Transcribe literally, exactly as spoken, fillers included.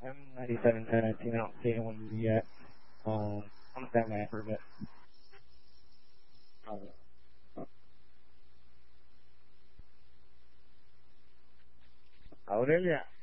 I'm ninety-seven ten. I've seen, I don't see anyone movie yet. Um, I'm a fan for a bit. Uh, ahora ya.